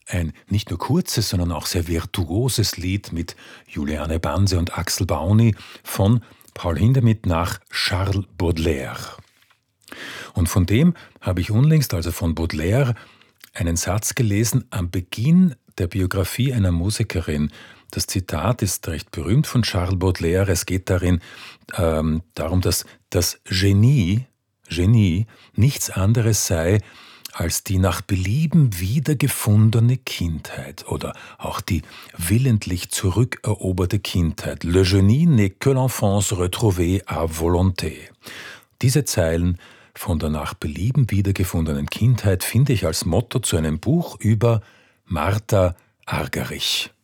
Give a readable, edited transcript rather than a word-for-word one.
ein nicht nur kurzes, sondern auch sehr virtuoses Lied mit Juliane Banse und Axel Bauni von Paul Hindemith nach Charles Baudelaire. Und von dem habe ich unlängst, also von Baudelaire, einen Satz gelesen am Beginn der Biografie einer Musikerin. Das Zitat ist recht berühmt von Charles Baudelaire. Es geht darin darum, dass das Genie nichts anderes sei als die nach Belieben wiedergefundene Kindheit oder auch die willentlich zurückeroberte Kindheit. Le génie n'est que l'enfance retrouvée à volonté. Diese Zeilen von der nach Belieben wiedergefundenen Kindheit finde ich als Motto zu einem Buch über Martha Argerich.